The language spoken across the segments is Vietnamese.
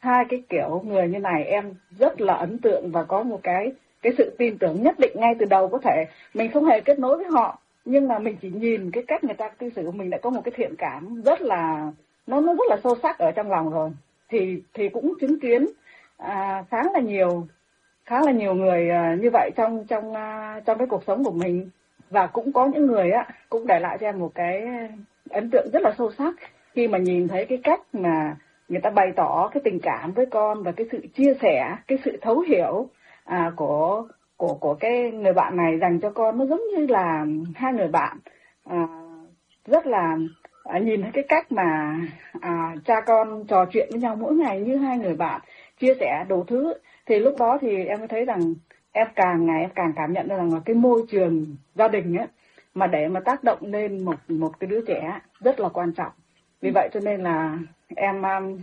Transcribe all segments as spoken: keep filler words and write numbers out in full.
hai cái kiểu người như này em rất là ấn tượng và có một cái cái sự tin tưởng nhất định ngay từ đầu. Có thể mình không hề kết nối với họ, nhưng mà mình chỉ nhìn cái cách người ta cư xử của mình đã có một cái thiện cảm rất là nó nó rất là sâu sắc ở trong lòng rồi. Thì thì cũng chứng kiến à, khá là nhiều khá là nhiều người à, như vậy trong trong à, trong cái cuộc sống của mình. Và cũng có những người á cũng để lại cho em một cái ấn tượng rất là sâu sắc khi mà nhìn thấy cái cách mà người ta bày tỏ cái tình cảm với con và cái sự chia sẻ, cái sự thấu hiểu à, của của của cái người bạn này dành cho con. Nó giống như là hai người bạn à, rất là à, nhìn thấy cái cách mà à, cha con trò chuyện với nhau mỗi ngày như hai người bạn, chia sẻ đủ thứ. Thì lúc đó thì em mới thấy rằng em càng ngày em càng cảm nhận được rằng là cái môi trường gia đình ấy mà để mà tác động lên một một cái đứa trẻ rất là quan trọng. Vì vậy cho nên là em um,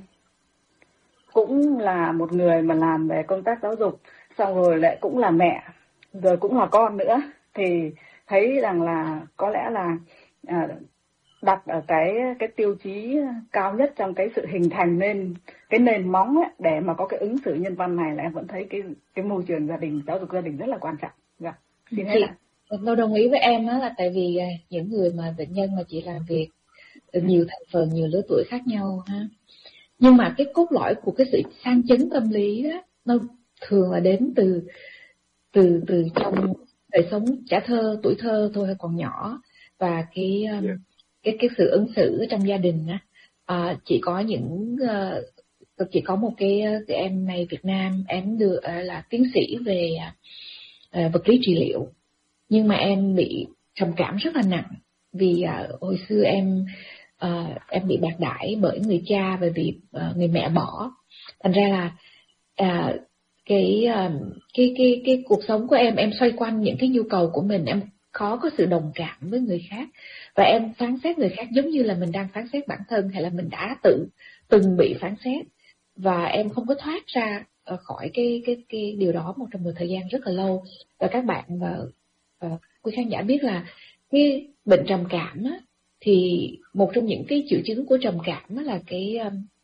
cũng là một người mà làm về công tác giáo dục, xong rồi lại cũng là mẹ, rồi cũng là con nữa, thì thấy rằng là có lẽ là à, đặt ở cái cái tiêu chí cao nhất trong cái sự hình thành nên cái nền móng ấy, để mà có cái ứng xử nhân văn này, là em vẫn thấy cái cái môi trường gia đình, giáo dục gia đình rất là quan trọng. Dạ. Xin hết ạ. Tôi đồng ý với em đó, là tại vì những người mà bệnh nhân mà chị làm việc nhiều thành phần, nhiều lứa tuổi khác nhau ha, nhưng mà cái cốt lõi của cái sự sang chấn tâm lý đó nó thường là đến từ từ từ trong đời sống trẻ thơ, tuổi thơ thôi, còn nhỏ. Và cái yeah. cái cái sự ứng xử trong gia đình á, à, chỉ có những uh, chỉ có một cái, cái em này Việt Nam, em được uh, là tiến sĩ về uh, vật lý trị liệu, nhưng mà em bị trầm cảm rất là nặng vì uh, hồi xưa em uh, em bị bạc đãi bởi người cha và bị uh, người mẹ bỏ. Thành ra là uh, cái, uh, cái cái cái cuộc sống của em em xoay quanh những cái nhu cầu của mình, em khó có sự đồng cảm với người khác, và em phán xét người khác giống như là mình đang phán xét bản thân, hay là mình đã tự từng bị phán xét, và em không có thoát ra khỏi cái cái cái điều đó một trong một thời gian rất là lâu. Và các bạn và, và quý khán giả biết là cái bệnh trầm cảm á, thì một trong những cái triệu chứng của trầm cảm á là cái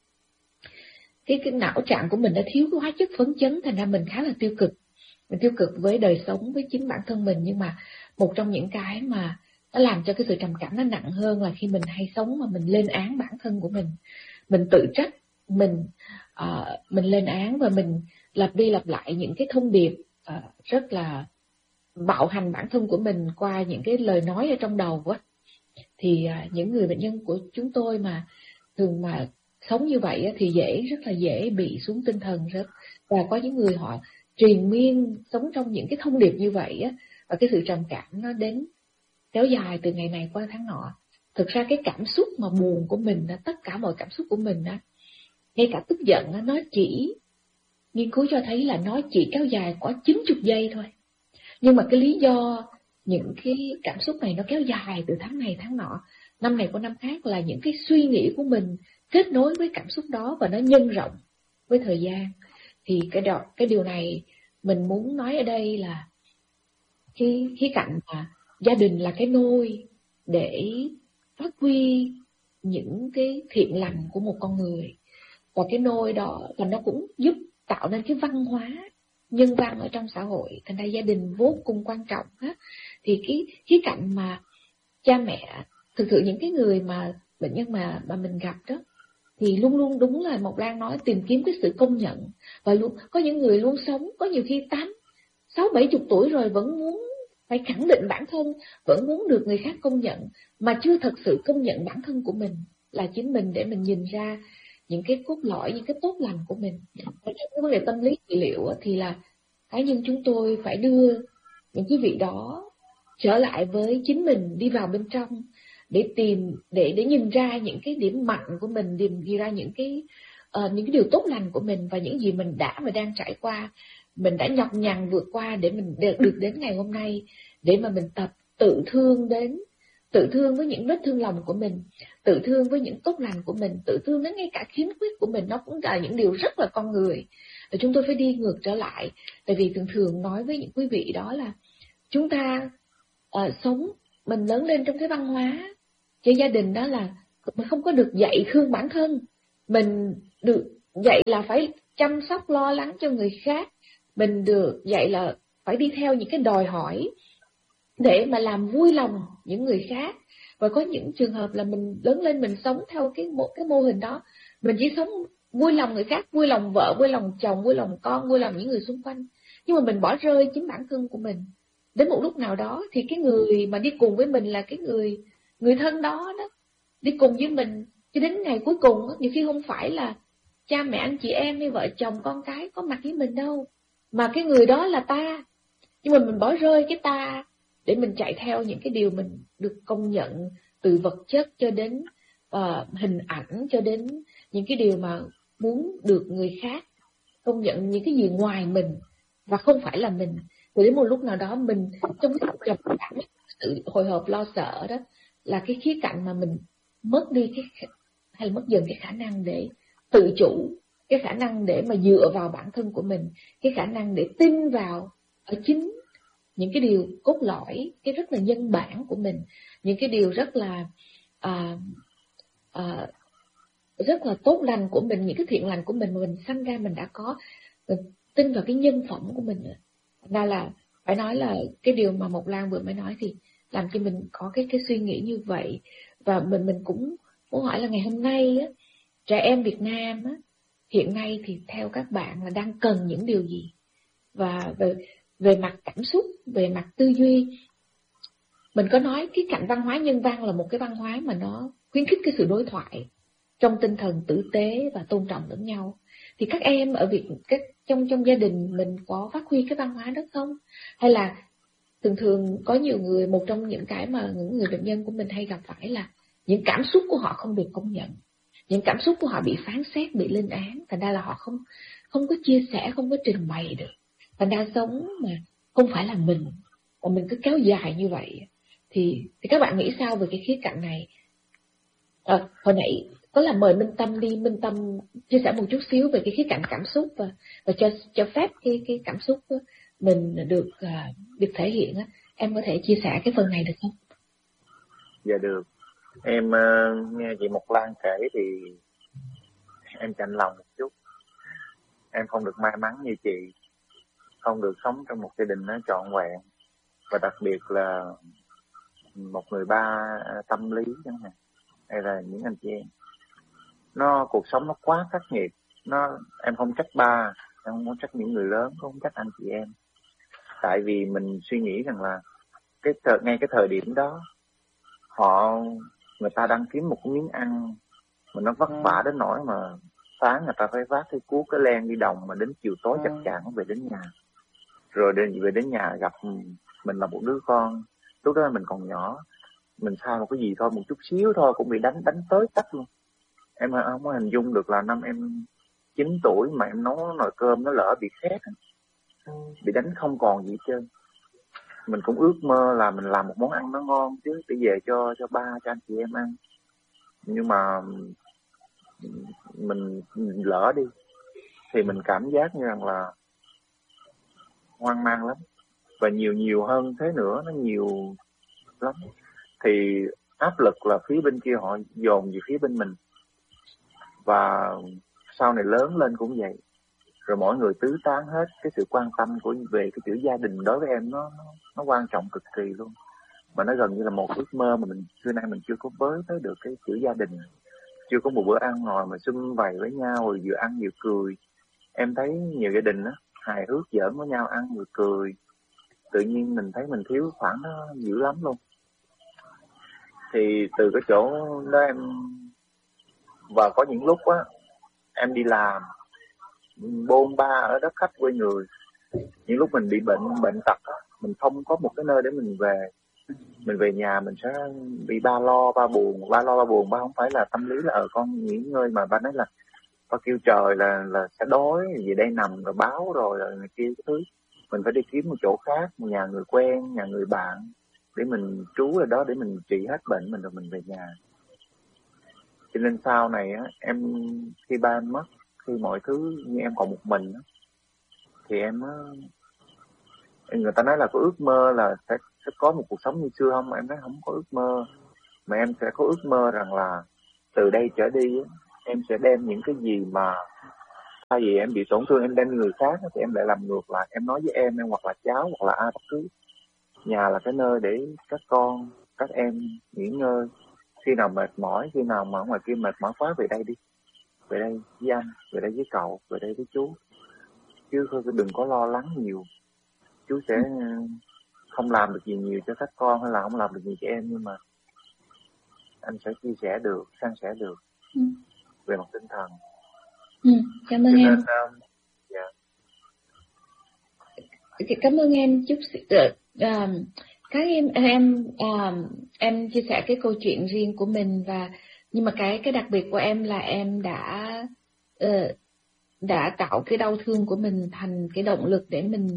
cái cái não trạng của mình đã thiếu cái hóa chất phấn chấn, thành ra mình khá là tiêu cực, mình tiêu cực với đời sống, với chính bản thân mình. Nhưng mà một trong những cái mà nó làm cho cái sự trầm cảm nó nặng hơn là khi mình hay sống mà mình lên án bản thân của mình, mình tự trách mình, uh, mình lên án và mình lặp đi lặp lại những cái thông điệp uh, rất là bạo hành bản thân của mình qua những cái lời nói ở trong đầu á. Thì uh, những người bệnh nhân của chúng tôi mà thường mà sống như vậy á, thì dễ, rất là dễ bị xuống tinh thần rất. Và có những người họ triền miên sống trong những cái thông điệp như vậy á, và cái sự trầm cảm nó đến kéo dài từ ngày này qua tháng nọ. Thực ra cái cảm xúc mà buồn của mình, tất cả mọi cảm xúc của mình, ngay cả tức giận, nó chỉ, nghiên cứu cho thấy là nó chỉ kéo dài có chín mươi giây thôi. Nhưng mà cái lý do những cái cảm xúc này nó kéo dài từ tháng này tháng nọ, năm này qua năm khác là những cái suy nghĩ của mình kết nối với cảm xúc đó và nó nhân rộng với thời gian. Thì cái đó, cái điều này mình muốn nói ở đây là cái khía cạnh mà gia đình là cái nôi để phát huy những cái thiện lành của một con người, và cái nôi đó và nó cũng giúp tạo nên cái văn hóa nhân văn ở trong xã hội. Thành ra gia đình vô cùng quan trọng á. Thì cái khía cạnh mà cha mẹ, thực sự những cái người mà bệnh nhân mà mà mình gặp đó, thì luôn luôn đúng là Mộc Lan nói, tìm kiếm cái sự công nhận. Và luôn có những người luôn sống, có nhiều khi tám, sáu, bảy chục tuổi rồi vẫn muốn phải khẳng định bản thân, vẫn muốn được người khác công nhận, mà chưa thật sự công nhận bản thân của mình là chính mình, để mình nhìn ra những cái cốt lõi, những cái tốt lành của mình. Và trong cái vấn đề tâm lý trị liệu thì là cá nhân chúng tôi phải đưa những cái vị đó trở lại với chính mình, đi vào bên trong để tìm, để để nhìn ra những cái điểm mạnh của mình, tìm ra những cái uh, những cái điều tốt lành của mình, và những gì mình đã và đang trải qua, mình đã nhọc nhằn vượt qua để mình được đến ngày hôm nay, để mà mình tập tự thương đến, tự thương với những vết thương lòng của mình, tự thương với những tốt lành của mình, tự thương đến ngay cả khiếm khuyết của mình. Nó cũng là những điều rất là con người, và chúng tôi phải đi ngược trở lại. Tại vì thường thường nói với những quý vị đó là chúng ta uh, sống, mình lớn lên trong cái văn hóa cho gia đình đó là mình không có được dạy thương bản thân, mình được dạy là phải chăm sóc lo lắng cho người khác, mình được dạy là phải đi theo những cái đòi hỏi để mà làm vui lòng những người khác. Và có những trường hợp là mình lớn lên mình sống theo cái một cái mô hình đó, mình chỉ sống vui lòng người khác, vui lòng vợ, vui lòng chồng, vui lòng con, vui lòng những người xung quanh, nhưng mà mình bỏ rơi chính bản thân của mình. Đến một lúc nào đó thì cái người mà đi cùng với mình là cái người người thân đó đó, đi cùng với mình cho đến ngày cuối cùng. Nhiều khi không phải là cha mẹ anh chị em hay vợ chồng con cái có mặt với mình đâu, mà cái người đó là ta, nhưng mà mình bỏ rơi cái ta để mình chạy theo những cái điều mình được công nhận, từ vật chất cho đến uh, hình ảnh, cho đến những cái điều mà muốn được người khác công nhận những cái gì ngoài mình và không phải là mình. Rồi đến một lúc nào đó mình trong cái trầm cảm, sự hồi hộp lo sợ đó là cái khía cạnh mà mình mất đi cái hay mất dần cái khả năng để tự chủ, cái khả năng để mà dựa vào bản thân của mình, cái khả năng để tin vào ở chính những cái điều cốt lõi, cái rất là nhân bản của mình, những cái điều rất là à, à, rất là tốt lành của mình, những cái thiện lành của mình mà mình sanh ra mình đã có, mình tin vào cái nhân phẩm của mình. Nên là phải nói là cái điều mà Mộc Lan vừa mới nói thì làm cho mình có cái cái suy nghĩ như vậy. Và mình mình cũng muốn hỏi là ngày hôm nay á, trẻ em Việt Nam á, hiện nay thì theo các bạn là đang cần những điều gì? Và về, về mặt cảm xúc, về mặt tư duy, mình có nói cái cạnh văn hóa nhân văn là một cái văn hóa mà nó khuyến khích cái sự đối thoại trong tinh thần tử tế và tôn trọng lẫn nhau. Thì các em ở Việt các trong trong gia đình mình có phát huy cái văn hóa đó không? Hay là thường thường có nhiều người, một trong những cái mà những người bệnh nhân của mình hay gặp phải là những cảm xúc của họ không được công nhận, những cảm xúc của họ bị phán xét, bị lên án, thành ra là họ không không có chia sẻ, không có trình bày được, thành ra sống mà không phải là mình, mà mình cứ kéo dài như vậy. Thì thì các bạn nghĩ sao về cái khía cạnh này? À, hồi nãy có là mời Minh Tâm đi, Minh Tâm chia sẻ một chút xíu về cái khía cạnh cảm xúc và và cho cho phép cái cái cảm xúc mình được uh, được thể hiện á. Em có thể chia sẻ cái phần này được không? Dạ được. Em uh, nghe chị Mộc Lan kể thì em chạnh lòng một chút. Em không được may mắn như chị, không được sống trong một gia đình nó trọn vẹn, và đặc biệt là một người ba tâm lý chẳng hạn, hay là những anh chị em. Nó cuộc sống nó quá khắc nghiệt. Nó em không trách ba, em không trách những người lớn, không trách anh chị em. Tại vì mình suy nghĩ rằng là cái thời, ngay cái thời điểm đó họ người ta đang kiếm một cái miếng ăn mà nó vất vả đến nỗi mà sáng người ta phải vác cái cuốc cái len đi đồng, mà đến chiều tối chắc chắn về đến nhà. Rồi đến về đến nhà gặp mình là một đứa con, lúc đó mình còn nhỏ, mình sai một cái gì thôi, một chút xíu thôi cũng bị đánh đánh tới tắt luôn. Em không có hình dung được là năm em chín tuổi mà em nấu nồi cơm nó lỡ bị khét, bị đánh không còn gì hết trơn. Mình cũng ước mơ là mình làm một món ăn nó ngon chứ, để về cho cho ba, cho anh chị em ăn. Nhưng mà mình, mình lỡ đi thì mình cảm giác như rằng là hoang mang lắm. Và nhiều nhiều hơn thế nữa, nó nhiều lắm. Thì áp lực là phía bên kia họ dồn về phía bên mình. Và sau này lớn lên cũng vậy. Rồi mỗi người tứ tán hết. Cái sự quan tâm của về cái chữ gia đình đối với em nó, nó, nó quan trọng cực kỳ luôn. Mà nó gần như là một ước mơ mà mình xưa nay mình chưa có với tới được cái chữ gia đình. Chưa có một bữa ăn ngồi mà sum vầy với nhau rồi vừa ăn vừa cười. Em thấy nhiều gia đình á, hài hước giỡn với nhau ăn vừa cười. Tự nhiên mình thấy mình thiếu khoảng đó dữ lắm luôn. Thì từ cái chỗ đó em, và có những lúc á em đi làm bôn ba ở đất khách quê người, những lúc mình bị bệnh bệnh tật á, mình không có một cái nơi để mình về. Mình về nhà mình sẽ bị ba lo ba buồn. Ba lo ba buồn, ba không phải là tâm lý là ở con nghỉ ngơi, mà ba nói là ba kêu trời là là sẽ đói về đây nằm rồi báo rồi rồi này kia cái thứ. Mình phải đi kiếm một chỗ khác, một nhà người quen, nhà người bạn để mình trú ở đó để mình trị hết bệnh mình rồi mình về nhà. Cho nên sau này á, em khi ba em mất, khi mọi thứ như em còn một mình á, thì em á, người ta nói là có ước mơ là sẽ, sẽ có một cuộc sống như xưa không? Em nói không có ước mơ, mà em sẽ có ước mơ rằng là từ đây trở đi á, em sẽ đem những cái gì mà thay vì em bị tổn thương em đem người khác thì em lại làm ngược lại, em nói với em em hoặc là cháu hoặc là ai bất cứ, nhà là cái nơi để các con các em nghỉ ngơi, khi nào mệt mỏi, khi nào mà ở ngoài kia mệt mỏi quá về đây đi, về đây với anh, về đây với cậu, về đây với chú, chứ đừng có lo lắng nhiều. Chú sẽ không làm được gì nhiều cho các con hay là không làm được gì cho em, nhưng mà anh sẽ chia sẻ được, san sẻ được ừ. về mặt tinh thần. Ừ, cảm ơn cho em. Nên, um, yeah. Cảm ơn em chút. Uh, các em em um, em chia sẻ cái câu chuyện riêng của mình, và nhưng mà cái cái đặc biệt của em là em đã uh, đã tạo cái đau thương của mình thành cái động lực để mình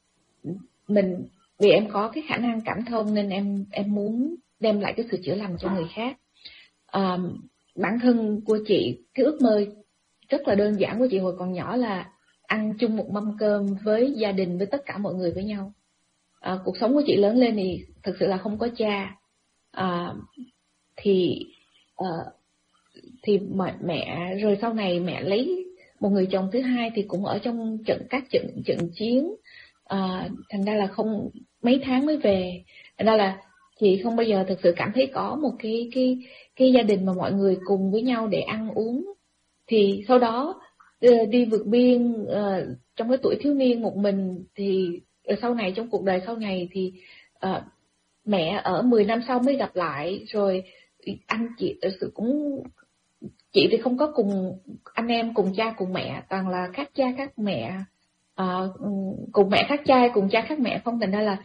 mình vì em có cái khả năng cảm thông nên em em muốn đem lại cái sự chữa lành cho người khác. Um, bản thân của chị, cái ước mơ rất là đơn giản của chị hồi còn nhỏ là ăn chung một mâm cơm với gia đình, với tất cả mọi người với nhau. À, cuộc sống của chị lớn lên thì thực sự là không có cha, à, thì à, thì mẹ rồi sau này mẹ lấy một người chồng thứ hai thì cũng ở trong trận các trận trận chiến, à, thành ra là không mấy tháng mới về. Thành ra là chị không bao giờ thực sự cảm thấy có một cái cái cái gia đình mà mọi người cùng với nhau để ăn uống. Thì sau đó đi vượt biên uh, trong cái tuổi thiếu niên một mình, thì sau này trong cuộc đời sau này thì uh, mẹ ở mười năm sau mới gặp lại, rồi anh chị sự cũng chị thì không có cùng anh em cùng cha cùng mẹ, toàn là khác cha khác mẹ, uh, cùng mẹ khác cha cùng cha khác mẹ không, thành ra là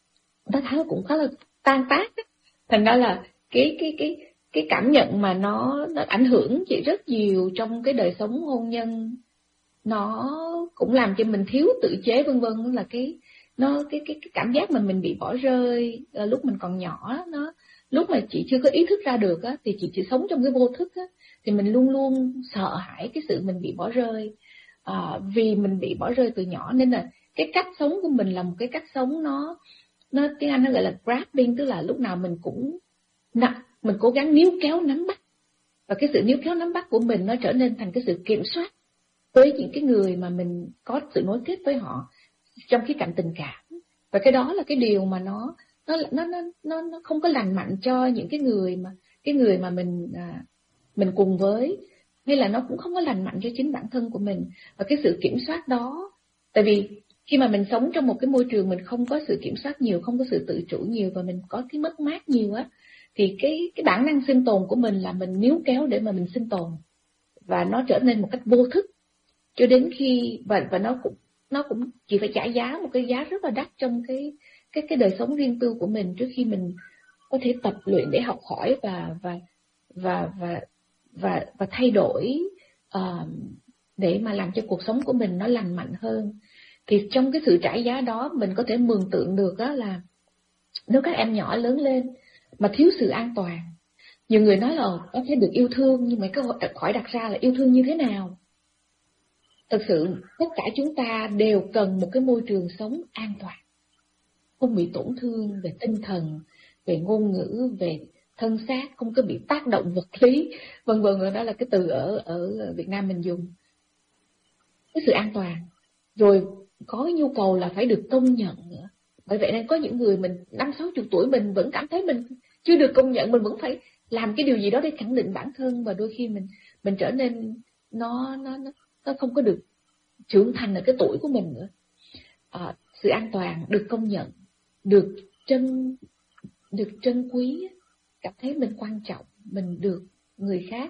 nó thấy cũng khá là tan tác. Thành ra là cái cái cái cái cảm nhận mà nó nó ảnh hưởng chị rất nhiều trong cái đời sống hôn nhân, nó cũng làm cho mình thiếu tự chế vân vân, là cái nó cái cái cái cảm giác mà mình bị bỏ rơi lúc mình còn nhỏ. Nó lúc mà chị chưa có ý thức ra được á, thì chị chỉ sống trong cái vô thức á, thì mình luôn luôn sợ hãi cái sự mình bị bỏ rơi. À, vì mình bị bỏ rơi từ nhỏ nên là cái cách sống của mình là một cái cách sống nó nó tiếng Anh nó gọi là grabbing, tức là lúc nào mình cũng nặng, mình cố gắng níu kéo nắm bắt, và cái sự níu kéo nắm bắt của mình nó trở nên thành cái sự kiểm soát với những cái người mà mình có sự nối kết với họ trong cái cạnh tình cảm. Và cái đó là cái điều mà nó nó nó nó nó không có lành mạnh cho những cái người mà cái người mà mình à, mình cùng với, hay là nó cũng không có lành mạnh cho chính bản thân của mình. Và cái sự kiểm soát đó, tại vì khi mà mình sống trong một cái môi trường mình không có sự kiểm soát nhiều, không có sự tự chủ nhiều, và mình có cái mất mát nhiều á, thì cái cái bản năng sinh tồn của mình là mình níu kéo để mà mình sinh tồn, và nó trở nên một cách vô thức cho đến khi và và nó cũng nó cũng chỉ phải trả giá một cái giá rất là đắt trong cái cái cái đời sống riêng tư của mình, trước khi mình có thể tập luyện để học hỏi và và và và và và thay đổi uh, để mà làm cho cuộc sống của mình nó lành mạnh hơn. Thì trong cái sự trả giá đó mình có thể mường tượng được đó là nếu các em nhỏ lớn lên mà thiếu sự an toàn, nhiều người nói là có thể được yêu thương, nhưng mà câu hỏi đặt ra là yêu thương như thế nào? Thực sự tất cả chúng ta đều cần một cái môi trường sống an toàn, không bị tổn thương về tinh thần, về ngôn ngữ, về thân xác, không có bị tác động vật lý, vân vân. Đó là cái từ ở ở Việt Nam mình dùng. Cái sự an toàn, rồi có nhu cầu là phải được công nhận nữa. Bởi vậy nên có những người mình năm sáu chục tuổi mình vẫn cảm thấy mình chưa được công nhận, mình vẫn phải làm cái điều gì đó để khẳng định bản thân, và đôi khi mình mình trở nên nó nó nó nó không có được trưởng thành ở cái tuổi của mình nữa. À, sự an toàn, được công nhận, được trân được trân quý, cảm thấy mình quan trọng, mình được người khác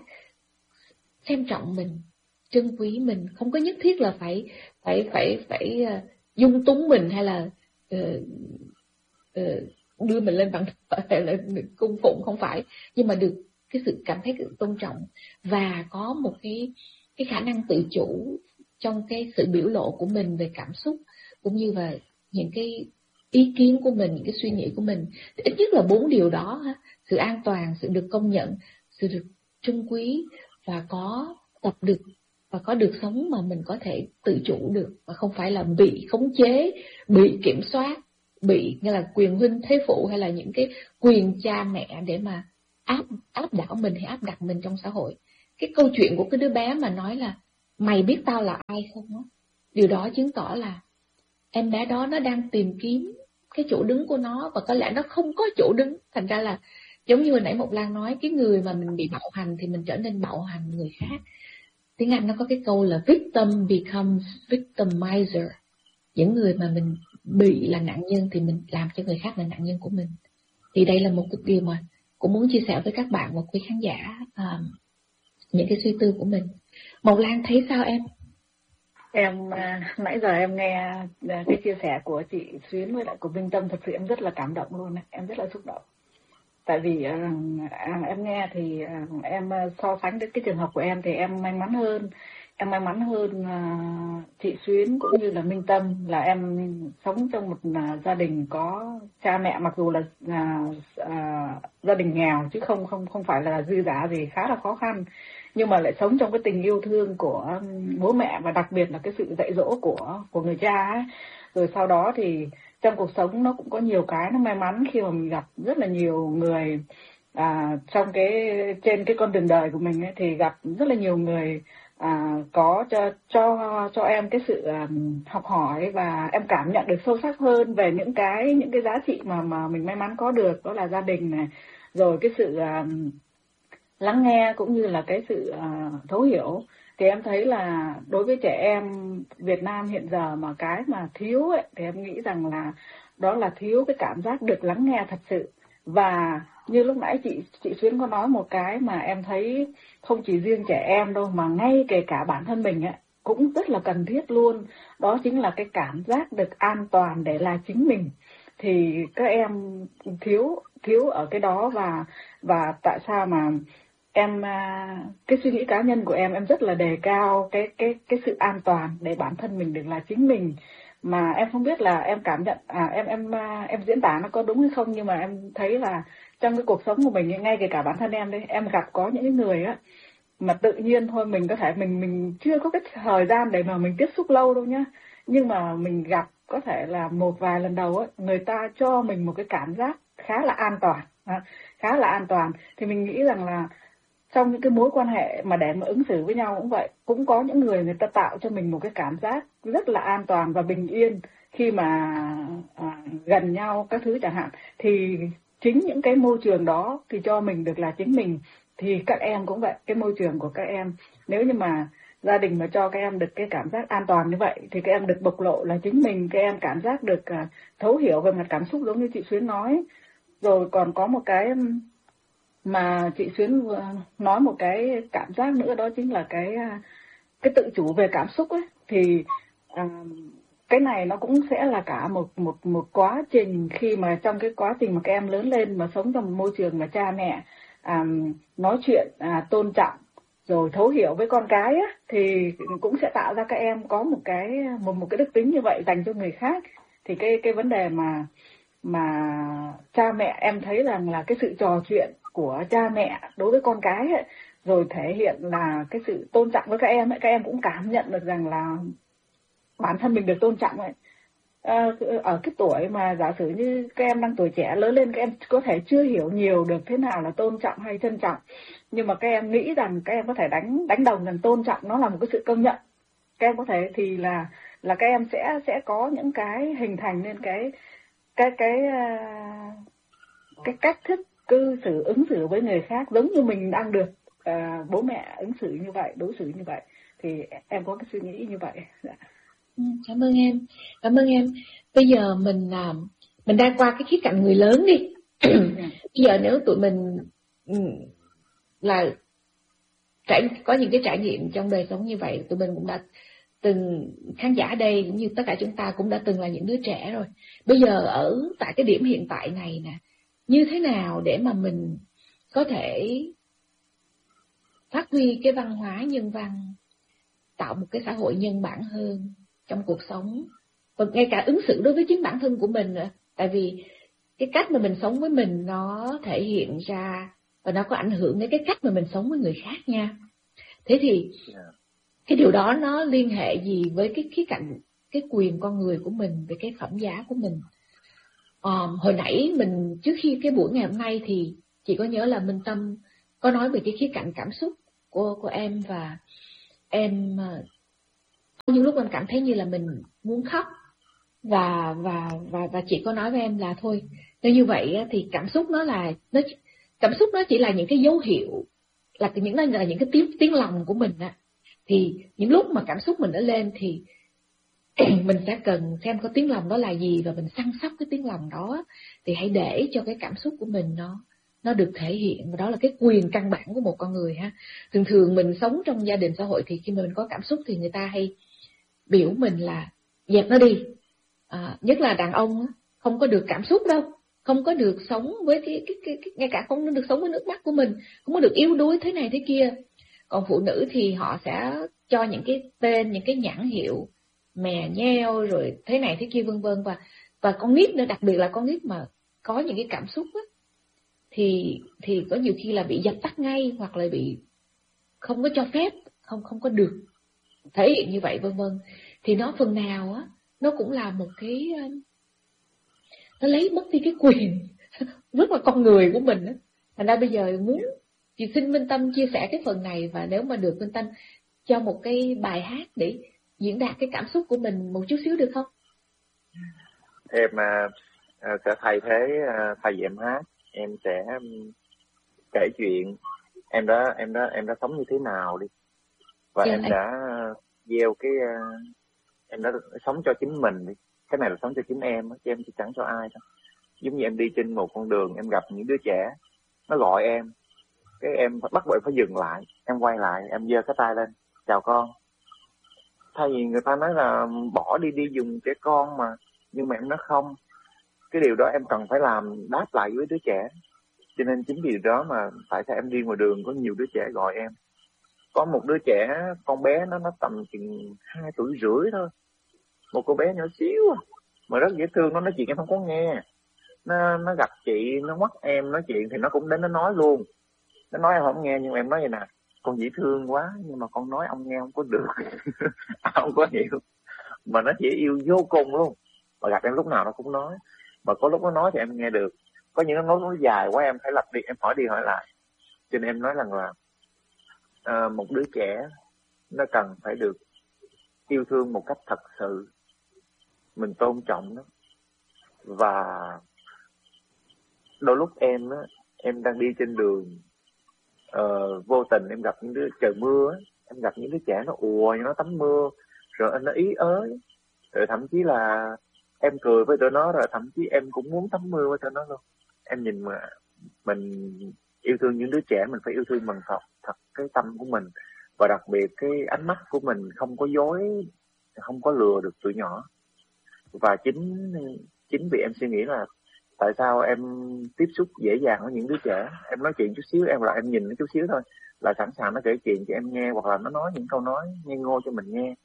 xem trọng mình, trân quý mình, không có nhất thiết là phải phải phải phải uh, dung túng mình, hay là uh, uh, đưa mình lên bằng hay là cung phụng, không phải, nhưng mà được cái sự cảm thấy sự tôn trọng, và có một cái cái khả năng tự chủ trong cái sự biểu lộ của mình về cảm xúc, cũng như là những cái ý kiến của mình, những cái suy nghĩ của mình. Thì ít nhất là bốn điều đó ha: sự an toàn, sự được công nhận, sự được trân quý, và có tập được và có được sống mà mình có thể tự chủ được, và không phải là bị khống chế, bị kiểm soát, bị như là quyền huynh thế phụ, hay là những cái quyền cha mẹ để mà áp áp đảo mình hay áp đặt mình trong xã hội. Cái câu chuyện của cái đứa bé mà nói là mày biết tao là ai không á? Điều đó chứng tỏ là em bé đó nó đang tìm kiếm cái chỗ đứng của nó, và có lẽ nó không có chỗ đứng. Thành ra là giống như hồi nãy Mộc Lan nói, cái người mà mình bị bạo hành thì mình trở nên bạo hành người khác. Tiếng Anh nó có cái câu là victim becomes victimizer. Những người mà mình bị là nạn nhân thì mình làm cho người khác là nạn nhân của mình. Thì đây là một cái điều mà cũng muốn chia sẻ với các bạn, một quý khán giả, uh, những cái suy tư của mình. Mộc Lan thấy sao em? Em à, nãy giờ em nghe à, cái chia sẻ của chị Xuyến với lại của Vinh Tâm, thật sự em rất là cảm động luôn, em rất là xúc động. Tại vì à, à, em nghe thì à, em so sánh đến cái trường hợp của em thì em may mắn hơn. Em may mắn hơn à, chị Xuyến cũng như là Minh Tâm, là em sống trong một à, gia đình có cha mẹ, mặc dù là à, à, gia đình nghèo chứ không không không phải là dư dả gì, khá là khó khăn, nhưng mà lại sống trong cái tình yêu thương của bố mẹ, và đặc biệt là cái sự dạy dỗ của của người cha ấy. Rồi sau đó thì trong cuộc sống nó cũng có nhiều cái nó may mắn khi mà mình gặp rất là nhiều người à, trong cái trên cái con đường đời của mình ấy, thì gặp rất là nhiều người à, có cho cho cho em cái sự um, học hỏi, và em cảm nhận được sâu sắc hơn về những cái những cái giá trị mà mà mình may mắn có được, đó là gia đình này, rồi cái sự um, lắng nghe cũng như là cái sự uh, thấu hiểu. Thì em thấy là đối với trẻ em Việt Nam hiện giờ mà cái mà thiếu ấy, thì em nghĩ rằng là đó là thiếu cái cảm giác được lắng nghe thật sự. Và như lúc nãy chị chị Xuyến có nói một cái mà em thấy không chỉ riêng trẻ em đâu, mà ngay kể cả bản thân mình ấy, cũng rất là cần thiết luôn. Đó chính là cái cảm giác được an toàn để là chính mình. Thì các em thiếu thiếu ở cái đó. Và và tại sao mà em cái suy nghĩ cá nhân của em em rất là đề cao cái cái cái sự an toàn để bản thân mình được là chính mình. Mà em không biết là em cảm nhận à, em em em diễn tả nó có đúng hay không, nhưng mà em thấy là trong cái cuộc sống của mình, ngay kể cả bản thân em đấy, em gặp có những người á mà tự nhiên thôi, mình có thể mình mình chưa có cái thời gian để mà mình tiếp xúc lâu đâu nhá, nhưng mà mình gặp có thể là một vài lần đầu á, người ta cho mình một cái cảm giác khá là an toàn, khá là an toàn. Thì mình nghĩ rằng là trong những cái mối quan hệ mà để mà ứng xử với nhau cũng vậy, cũng có những người người ta tạo cho mình một cái cảm giác rất là an toàn và bình yên khi mà à, gần nhau các thứ chẳng hạn. Thì chính những cái môi trường đó thì cho mình được là chính mình. Thì các em cũng vậy, cái môi trường của các em, nếu như mà gia đình mà cho các em được cái cảm giác an toàn như vậy thì các em được bộc lộ là chính mình, các em cảm giác được uh, thấu hiểu về mặt cảm xúc giống như chị Xuyến nói. Rồi còn có một cái mà chị Xuyến nói một cái cảm giác nữa, đó chính là cái cái tự chủ về cảm xúc ấy. Thì uh, cái này nó cũng sẽ là cả một một một quá trình, khi mà trong cái quá trình mà các em lớn lên mà sống trong một môi trường mà cha mẹ à, nói chuyện à, tôn trọng rồi thấu hiểu với con cái á, thì cũng sẽ tạo ra các em có một cái một một cái đức tính như vậy dành cho người khác. Thì cái cái vấn đề mà mà cha mẹ, em thấy rằng là cái sự trò chuyện của cha mẹ đối với con cái ấy, rồi thể hiện là cái sự tôn trọng với các em ấy, các em cũng cảm nhận được rằng là bản thân mình được tôn trọng ấy. À, ở cái tuổi mà giả sử như các em đang tuổi trẻ, lớn lên các em có thể chưa hiểu nhiều được thế nào là tôn trọng hay trân trọng, nhưng mà các em nghĩ rằng các em có thể đánh đánh đồng rằng tôn trọng nó là một cái sự công nhận. Các em có thể thì là là các em sẽ sẽ có những cái hình thành nên cái cái cái cái cách thức cư xử ứng xử với người khác giống như mình đang được uh, bố mẹ ứng xử như vậy, đối xử như vậy. Thì em có cái suy nghĩ như vậy. Dạ. Cảm ơn em, cảm ơn em. Bây giờ mình làm, mình đang qua cái khía cạnh người lớn đi. Bây giờ nếu tụi mình là trải có những cái trải nghiệm trong đời sống như vậy, tụi mình cũng đã từng, khán giả đây cũng như tất cả chúng ta cũng đã từng là những đứa trẻ rồi. Bây giờ ở tại cái điểm hiện tại này nè, như thế nào để mà mình có thể phát huy cái văn hóa nhân văn, tạo một cái xã hội nhân bản hơn trong cuộc sống, và ngay cả ứng xử đối với chính bản thân của mình nữa. Tại vì cái cách mà mình sống với mình nó thể hiện ra và nó có ảnh hưởng đến cái cách mà mình sống với người khác nha. Thế thì cái điều đó nó liên hệ gì với cái khía cạnh cái quyền con người của mình, về cái phẩm giá của mình? Um, hồi nãy mình, trước khi cái buổi ngày hôm nay thì chị có nhớ là Minh Tâm có nói về cái khía cạnh cảm xúc của của em, và em những lúc mình cảm thấy như là mình muốn khóc, và và và và chị có nói với em là thôi, nếu như vậy thì cảm xúc nó là nó cảm xúc nó chỉ là những cái dấu hiệu, là những là những cái tiếng tiếng lòng của mình á. Thì những lúc mà cảm xúc mình đã lên thì mình sẽ cần xem có tiếng lòng đó là gì, và mình săn sóc cái tiếng lòng đó. Thì hãy để cho cái cảm xúc của mình nó nó được thể hiện, và đó là cái quyền căn bản của một con người ha. Thường thường mình sống trong gia đình xã hội thì khi mà mình có cảm xúc thì người ta hay biểu mình là dẹp nó đi. À, nhất là đàn ông không có được cảm xúc đâu, không có được sống với cái, cái, cái, cái ngay cả không được sống với nước mắt của mình, không có được yếu đuối thế này thế kia. Còn phụ nữ thì họ sẽ cho những cái tên, những cái nhãn hiệu mè nheo rồi thế này thế kia vân vân. Và và con nít nữa, đặc biệt là con nít mà có những cái cảm xúc á, thì thì có nhiều khi là bị dập tắt ngay, hoặc là bị không có cho phép, không không có được thể hiện như vậy vân vân. Thì nó phần nào á, nó cũng là một cái, nó lấy mất đi cái quyền rất là con người của mình á. Thành ra bây giờ muốn chị xin Minh Tâm chia sẻ cái phần này, và nếu mà được Minh Tâm cho một cái bài hát để diễn đạt cái cảm xúc của mình một chút xíu được không? Em uh, sẽ thay thế uh, thay vì em hát, em sẽ um, kể chuyện em đã em đã em đã sống như thế nào đi, và yeah, em, em đã gieo cái uh, em đã sống cho chính mình đi. Cái này là sống cho chính em, chứ em chỉ chẳng cho ai đâu. Giống như em đi trên một con đường, em gặp những đứa trẻ, nó gọi em, cái em bắt buộc phải dừng lại, em quay lại, em giơ cái tay lên, chào con. Thay vì người ta nói là bỏ đi đi dùng trẻ con mà, nhưng mà em nói không, cái điều đó em cần phải làm, đáp lại với đứa trẻ. Cho nên chính vì đó mà tại sao em đi ngoài đường có nhiều đứa trẻ gọi em. Có một đứa trẻ, con bé nó nó tầm chừng hai tuổi rưỡi thôi, một cô bé nhỏ xíu mà rất dễ thương, nó nói chuyện em không có nghe. Nó nó gặp chị, nó ngoắt em nói chuyện thì nó cũng đến nó nói luôn. Nó nói em không nghe, nhưng mà em nói vậy nè, con dễ thương quá, nhưng mà con nói ông nghe không có được. Không có hiểu. Mà nó chỉ yêu vô cùng luôn. Mà gặp em lúc nào nó cũng nói. Mà có lúc nó nói thì em nghe được. Có những nó nói dài quá em phải lặp đi, em hỏi đi hỏi lại. Cho nên em nói rằng là à, một đứa trẻ nó cần phải được yêu thương một cách thật sự, mình tôn trọng nó. Và đôi lúc em á, em đang đi trên đường, uh, vô tình em gặp những đứa, trời mưa á, em gặp những đứa trẻ nó ùa, nó tắm mưa, rồi nó ý ới, rồi thậm chí là em cười với tụi nó, rồi thậm chí em cũng muốn tắm mưa với tụi nó luôn. Em nhìn mà mình yêu thương những đứa trẻ, mình phải yêu thương bằng thật, thật cái tâm của mình, và đặc biệt cái ánh mắt của mình không có dối, không có lừa được tụi nhỏ. Và chính chính vì em suy nghĩ là tại sao em tiếp xúc dễ dàng với những đứa trẻ, em nói chuyện chút xíu, em là em nhìn nó chút xíu thôi là sẵn sàng nó kể chuyện cho em nghe, hoặc là nó nói những câu nói ngây ngô cho mình nghe.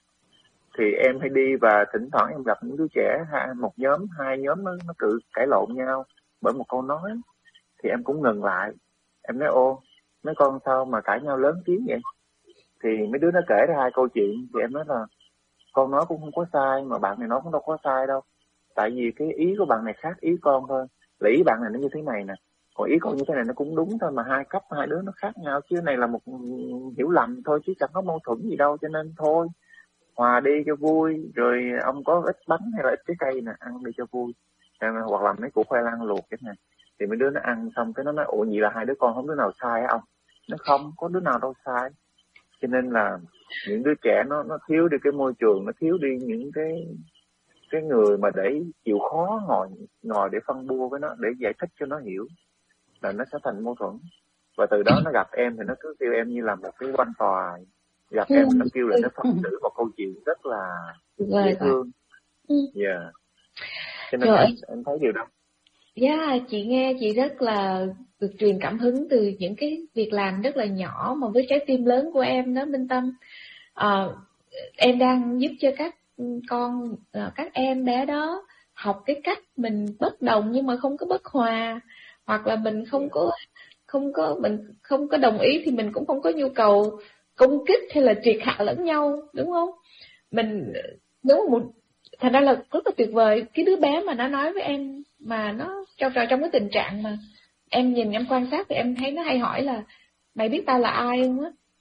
Thì em hay đi và thỉnh thoảng em gặp những đứa trẻ, một nhóm, hai nhóm nó, nó cự cãi lộn nhau bởi một câu nói, thì em cũng ngừng lại. Em nói ô, mấy con sao mà cãi nhau lớn tiếng vậy? Thì mấy đứa nó kể ra hai câu chuyện, thì em nói là con nói cũng không có sai, mà bạn này nói cũng đâu có sai đâu. Tại vì cái ý của bạn này khác ý con thôi. Là ý bạn này nó như thế này nè, còn ý con như thế này nó cũng đúng thôi, mà hai cấp hai đứa nó khác nhau, chứ này là một hiểu lầm thôi, chứ chẳng có mâu thuẫn gì đâu. Cho nên thôi, hòa đi cho vui. Rồi ông có ít bánh hay là ít trái cây nè, ăn đi cho vui. Hoặc là mấy củ khoai lang luộc cái này. Thì mấy đứa nó ăn xong cái nó nói, ủa vậy là hai đứa con không đứa nào sai hả ông? Nó không, có đứa nào đâu sai. Cho nên là những đứa trẻ nó nó thiếu đi cái môi trường, nó thiếu đi những cái cái người mà để chịu khó ngồi ngồi để phân bua với nó, để giải thích cho nó hiểu, là nó sẽ thành mâu thuẫn. Và từ đó nó gặp em thì nó cứ kêu em như là một cái quan tòa, gặp em nó kêu là nó phân xử một câu chuyện rất là dễ thương. Dạ. Yeah. Cho nên em, em thấy điều đó. Dạ, yeah, chị nghe chị rất là được truyền cảm hứng từ những cái việc làm rất là nhỏ mà với trái tim lớn của em đó, Minh Tâm. À, em đang giúp cho các con, các em bé đó học cái cách mình bất đồng nhưng mà không có bất hòa, hoặc là mình không có không có mình không có đồng ý thì mình cũng không có nhu cầu công kích hay là triệt hạ lẫn nhau, đúng không? Mình nếu mà một thành ra là rất là tuyệt vời. Cái đứa bé mà nó nói với em mà nó trong trong cái tình trạng mà em nhìn em quan sát thì em thấy nó hay hỏi là mày biết tao là ai không á,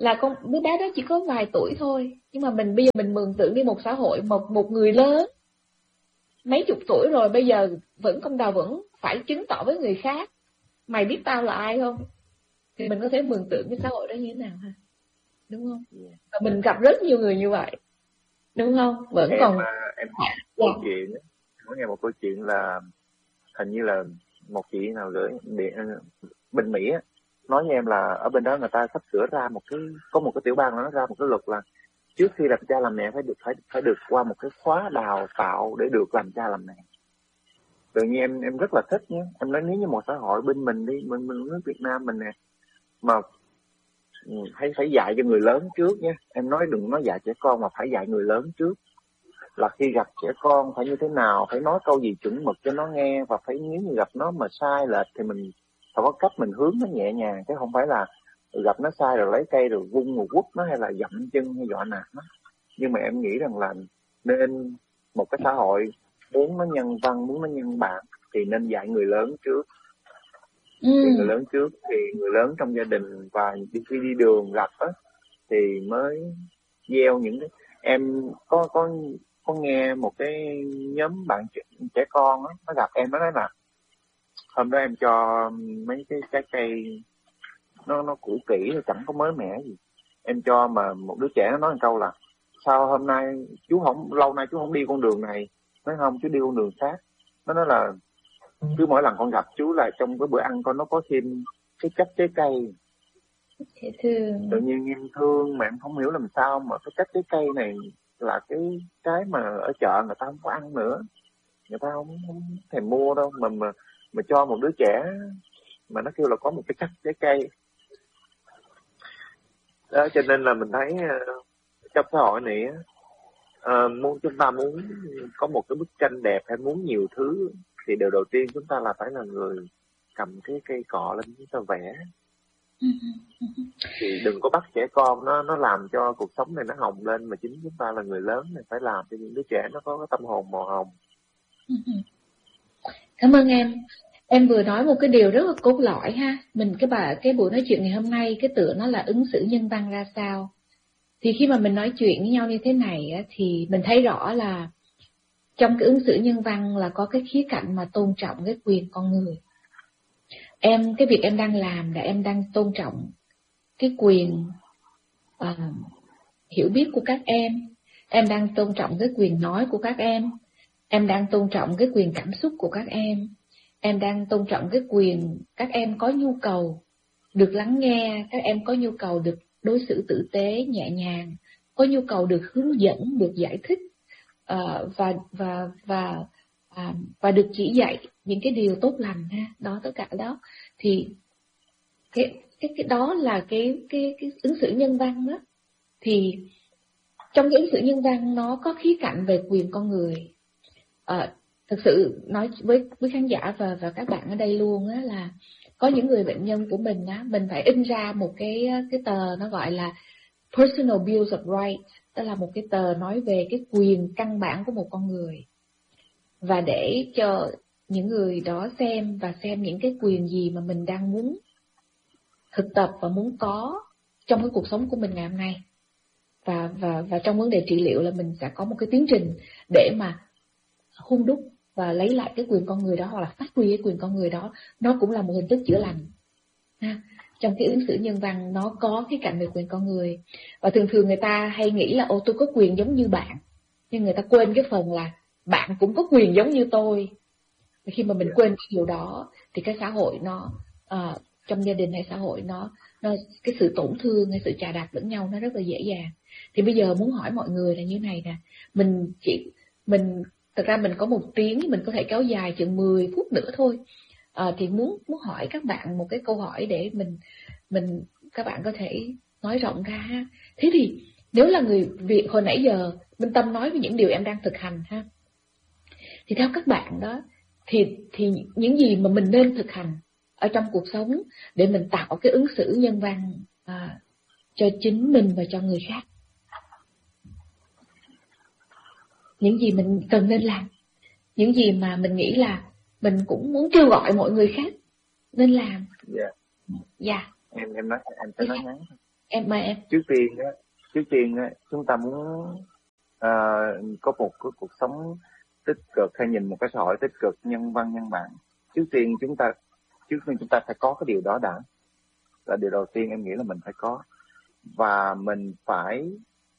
là con đứa bé đó chỉ có vài tuổi thôi, nhưng mà mình bây giờ mình mường tượng đi một xã hội, một một người lớn mấy chục tuổi rồi bây giờ vẫn công đầu vẫn phải chứng tỏ với người khác mày biết tao là ai không, thì mình có thể mường tượng cái xã hội đó như thế nào ha, đúng không? Và mình gặp rất nhiều người như vậy, đúng không? Vẫn em, còn em hỏi câu yeah. chuyện có nghe một câu chuyện là hình như là một chị nào gửi điện bên Mỹ á, nói với em là ở bên đó người ta sắp sửa ra một cái có một cái tiểu bang nó ra một cái luật là trước khi làm cha làm mẹ phải được phải phải được qua một cái khóa đào tạo để được làm cha làm mẹ. Tự nhiên em em rất là thích nhé. Em nói nếu như một xã hội bên mình đi, mình mình nước Việt Nam mình nè, mà phải phải dạy cho người lớn trước nhé. Em nói đừng nói dạy trẻ con mà phải dạy người lớn trước. Là khi gặp trẻ con phải như thế nào, phải nói câu gì chuẩn mực cho nó nghe, và phải nếu như gặp nó mà sai lệch thì mình phải có cách mình hướng nó nhẹ nhàng, chứ không phải là gặp nó sai rồi lấy cây rồi vung một quất nó hay là dậm chân hay dọa nạt nó. Nhưng mà em nghĩ rằng là nên một cái xã hội muốn nó nhân văn, muốn nó nhân bản thì nên dạy người lớn trước. Ừ. Thì người lớn trước thì người lớn trong gia đình và khi đi đường gặp á thì mới gieo những cái. Em có có có nghe một cái nhóm bạn trẻ con á, nó gặp em nó nói là hôm đó em cho mấy cái trái cây nó nó cũ kỹ, chẳng có mới mẻ gì. Em cho mà một đứa trẻ nó nói một câu là sao hôm nay chú không lâu nay chú không đi con đường này, nói không chú đi con đường khác. Nó nói là cứ mỗi lần con gặp chú là trong cái bữa ăn con nó có thêm cái chất trái cây. Tự nhiên em thương mà em không hiểu làm sao mà cái chất trái cây này là cái cái mà ở chợ người ta không có ăn nữa, người ta không, không thèm mua đâu, mà mà mà cho một đứa trẻ mà nó kêu là có một cái chất trái cây đó. Cho nên là mình thấy uh, trong xã hội này uh, muốn chúng ta muốn có một cái bức tranh đẹp hay muốn nhiều thứ thì điều đầu tiên chúng ta là phải là người cầm cái cây cọ lên chúng ta vẽ. Thì đừng có bắt trẻ con nó nó làm cho cuộc sống này nó hồng lên, mà chính chúng ta là người lớn này phải làm cho những đứa trẻ nó có cái tâm hồn màu hồng. Cảm ơn em. Em vừa nói một cái điều rất là cốt lõi ha. Mình cái bà cái buổi nói chuyện ngày hôm nay cái tựa nó là ứng xử nhân văn ra sao. Thì khi mà mình nói chuyện với nhau như thế này á, thì mình thấy rõ là trong cái ứng xử nhân văn là có cái khía cạnh mà tôn trọng cái quyền con người. Em cái việc em đang làm là em đang tôn trọng cái quyền uh, hiểu biết của các em, em đang tôn trọng cái quyền nói của các em, em đang tôn trọng cái quyền cảm xúc của các em, em đang tôn trọng cái quyền các em có nhu cầu được lắng nghe, các em có nhu cầu được đối xử tử tế, nhẹ nhàng, có nhu cầu được hướng dẫn, được giải thích uh, và và và uh, và được chỉ dạy những cái điều tốt lành ha. Đó, tất cả đó thì cái cái cái đó là cái cái cái ứng xử nhân văn đó. Thì trong cái ứng xử nhân văn nó có khía cạnh về quyền con người. À, thực sự nói với với khán giả và và các bạn ở đây luôn á, là có những người bệnh nhân của mình á, mình phải in ra một cái cái tờ nó gọi là Personal Bills of Rights, đó là một cái tờ nói về cái quyền căn bản của một con người, và để cho những người đó xem và xem những cái quyền gì mà mình đang muốn thực tập và muốn có trong cái cuộc sống của mình ngày hôm nay. Và và và trong vấn đề trị liệu là mình sẽ có một cái tiến trình để mà hun đúc và lấy lại cái quyền con người đó, hoặc là phát huy cái quyền con người đó. Nó cũng là một hình thức chữa lành ha. Trong cái ứng xử nhân văn nó có cái cạnh về quyền con người. Và thường thường người ta hay nghĩ là ô tôi có quyền giống như bạn, nhưng người ta quên cái phần là bạn cũng có quyền giống như tôi. Và khi mà mình quên cái điều đó thì cái xã hội nó uh, trong gia đình hay xã hội nó nó cái sự tổn thương hay sự chà đạp lẫn nhau nó rất là dễ dàng. Thì bây giờ muốn hỏi mọi người là như này nè, mình chỉ mình thật ra mình có một tiếng, mình có thể kéo dài chừng mười phút nữa thôi. À, thì muốn muốn hỏi các bạn một cái câu hỏi để mình mình các bạn có thể nói rộng ra ha. Thế thì nếu là người Việt, hồi nãy giờ Minh Tâm nói về những điều em đang thực hành ha, thì theo các bạn đó thì thì những gì mà mình nên thực hành ở trong cuộc sống để mình tạo cái ứng xử nhân văn à, cho chính mình và cho người khác? Những gì mình cần nên làm, những gì mà mình nghĩ là mình cũng muốn kêu gọi mọi người khác nên làm. Dạ. Dạ. Em em nói em sẽ nói ngắn. Em mời em. Trước tiên á, trước tiên á, chúng ta muốn uh, có một cái cuộc sống tích cực hay nhìn một cái xã hội tích cực, nhân văn, nhân bản. Trước tiên chúng ta, trước tiên chúng ta phải có cái điều đó đã. Là điều đầu tiên em nghĩ là mình phải có. Và mình phải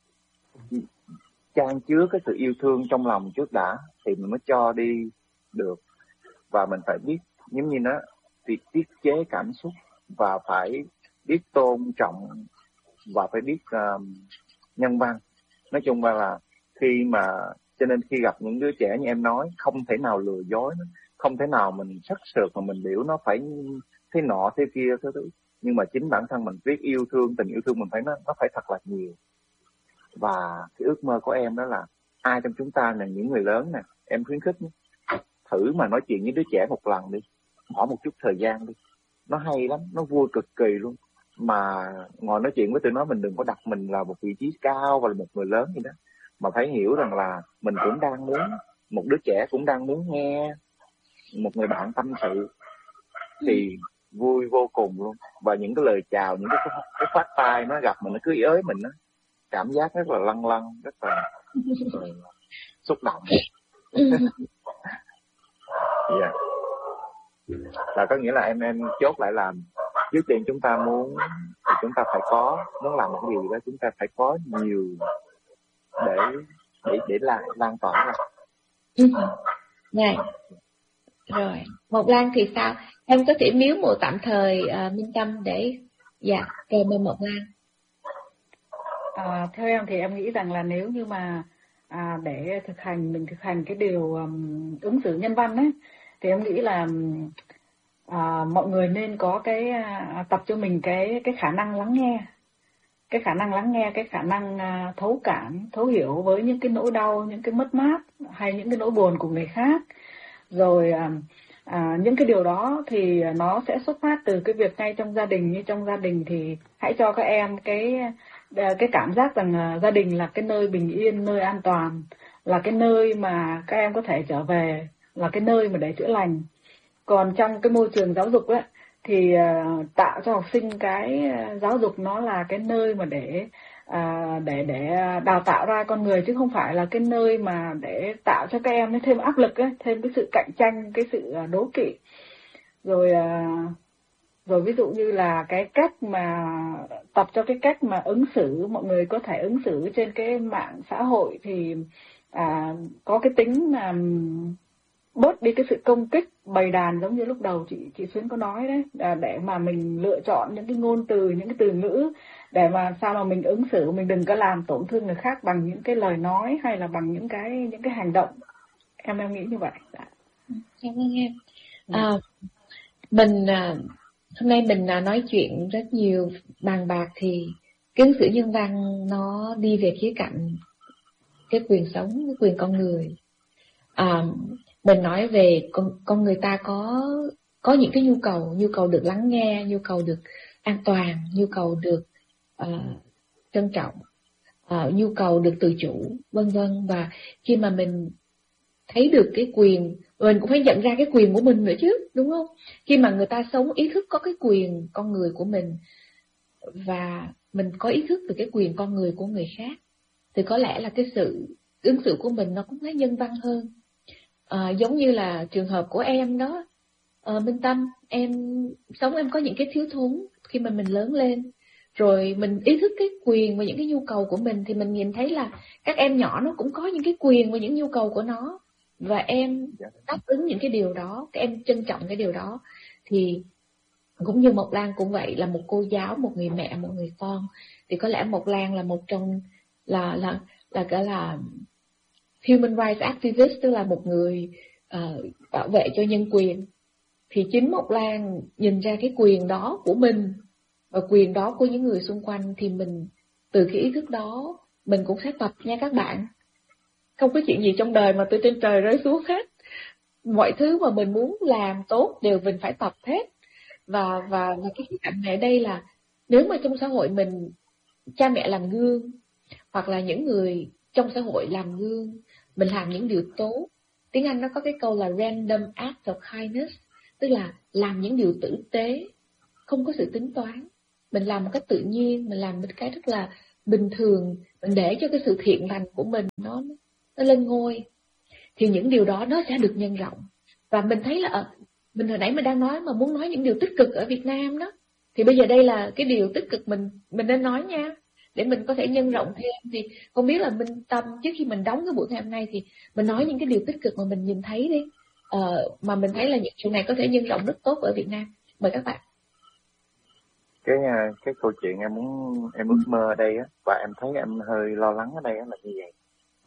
chan chứa cái sự yêu thương trong lòng trước đã, thì mình mới cho đi được. Và mình phải biết, giống như nó, việc tiết chế cảm xúc, và phải biết tôn trọng, và phải biết uh, nhân văn. Nói chung là khi mà, cho nên khi gặp những đứa trẻ như em nói, không thể nào lừa dối nó, không thể nào mình sắc sược mà mình biểu nó phải thế nọ thế kia thế thứ. Nhưng mà chính bản thân mình biết yêu thương, tình yêu thương mình phải nó, nó phải thật là nhiều. Và cái ước mơ của em đó là ai trong chúng ta là những người lớn nè, em khuyến khích thử mà nói chuyện với đứa trẻ một lần đi, bỏ một chút thời gian đi, nó hay lắm, nó vui cực kỳ luôn. Mà ngồi nói chuyện với tụi nó, mình đừng có đặt mình là một vị trí cao và là một người lớn gì đó, mà phải hiểu rằng là mình cũng đang muốn, một đứa trẻ cũng đang muốn nghe một người bạn tâm sự, thì vui vô cùng luôn. Và những cái lời chào, những cái, cái phát tay nó gặp mình, nó cứ ới mình đó, cảm giác rất là lâng lâng, rất là xúc động. Dạ. Yeah. Là có nghĩa là em em chốt lại là trước tiên chúng ta muốn thì chúng ta phải có, muốn làm một cái gì đó chúng ta phải có nhiều để để để lan lan tỏa ra. Này. Rồi, Mộc Lan thì sao? Em có thể miếu mộ tạm thời uh, Minh Tâm để dạ rồi mời Mộc Lan. À, theo em thì em nghĩ rằng là nếu như mà à, để thực hành mình thực hành cái điều um, ứng xử nhân văn ấy, thì em nghĩ là à, mọi người nên có cái à, tập cho mình cái cái khả năng lắng nghe, cái khả năng lắng nghe, cái khả năng à, thấu cảm, thấu hiểu với những cái nỗi đau, những cái mất mát hay những cái nỗi buồn của người khác. Rồi à, à, những cái điều đó thì nó sẽ xuất phát từ cái việc ngay trong gia đình. Như trong gia đình thì hãy cho các em cái cái cảm giác rằng gia đình là cái nơi bình yên, nơi an toàn, là cái nơi mà các em có thể trở về, là cái nơi mà để chữa lành. Còn trong cái môi trường giáo dục ấy, thì uh, tạo cho học sinh cái uh, giáo dục nó là cái nơi mà để uh, để để đào tạo ra con người, chứ không phải là cái nơi mà để tạo cho các em thêm áp lực ấy, thêm cái sự cạnh tranh, cái sự uh, đố kỵ. Rồi uh, rồi ví dụ như là cái cách mà tập cho cái cách mà ứng xử, mọi người có thể ứng xử trên cái mạng xã hội thì à, có cái tính là bớt đi cái sự công kích bầy đàn, giống như lúc đầu chị chị Xuyến có nói đấy, à, để mà mình lựa chọn những cái ngôn từ, những cái từ ngữ để mà sao mà mình ứng xử, mình đừng có làm tổn thương người khác bằng những cái lời nói hay là bằng những cái những cái hành động. Em em nghĩ như vậy. Dạ. Cảm ơn em. À, mình hôm nay mình nói chuyện rất nhiều bàn bạc thì cái ứng xử nhân văn nó đi về khía cạnh cái quyền sống, cái quyền con người. À, mình nói về con con người ta có có những cái nhu cầu, nhu cầu được lắng nghe, nhu cầu được an toàn, nhu cầu được uh, trân trọng, uh, nhu cầu được tự chủ, vân vân. Và khi mà mình thấy được cái quyền, mình cũng phải nhận ra cái quyền của mình nữa chứ, đúng không? Khi mà người ta sống ý thức có cái quyền con người của mình và mình có ý thức về cái quyền con người của người khác, thì có lẽ là cái sự ứng xử của mình nó cũng thấy nhân văn hơn. À, giống như là trường hợp của em đó, à, Minh Tâm, em sống em có những cái thiếu thốn khi mà mình lớn lên, rồi mình ý thức cái quyền và những cái nhu cầu của mình, thì mình nhìn thấy là các em nhỏ nó cũng có những cái quyền và những nhu cầu của nó, và em đáp ứng những cái điều đó, các em trân trọng cái điều đó. Thì cũng như Mộc Lan cũng vậy, là một cô giáo, một người mẹ, một người con, thì có lẽ Mộc Lan là một trong là là là cái là human rights activist, tức là một người uh, bảo vệ cho nhân quyền. Thì chính Mộc Lan nhìn ra cái quyền đó của mình và quyền đó của những người xung quanh, thì mình từ cái ý thức đó mình cũng sẽ tập nha các bạn. Không có chuyện gì trong đời mà từ trên trời rơi xuống hết. Mọi thứ mà mình muốn làm tốt đều mình phải tập hết. Và và, và cái khía cạnh này ở đây là nếu mà trong xã hội mình, cha mẹ làm gương, hoặc là những người trong xã hội làm gương, mình làm những điều tốt. Tiếng Anh nó có cái câu là random act of kindness, tức là làm những điều tử tế, không có sự tính toán. mình làm một cách tự nhiên, mình làm một cái rất là bình thường, mình để cho cái sự thiện lành của mình nó nó lên ngôi, thì những điều đó nó sẽ được nhân rộng. Và mình thấy là mình hồi nãy mình đang nói mà muốn nói những điều tích cực ở Việt Nam đó, thì bây giờ đây là cái điều tích cực mình mình nên nói nha, để mình có thể nhân rộng thêm. Thì không biết là Minh Tâm, trước khi mình đóng cái buổi ngày hôm nay thì mình nói những cái điều tích cực mà mình nhìn thấy đi, ờ, mà mình thấy là những chuyện này có thể nhân rộng rất tốt ở Việt Nam. Mời các bạn. Cái cái câu chuyện em muốn em ước mơ ở đây á, và em thấy em hơi lo lắng ở đây á, là như vậy.